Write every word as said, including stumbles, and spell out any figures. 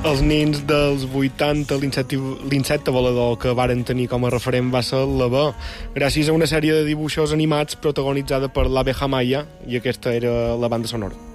Els nins dels vuitanta, l'insecte volador que varen tenir com a referent va ser l'Abé, gràcies a una sèrie de dibuixos animats protagonitzada per l'Abe Jamaya, i aquesta era la banda sonora.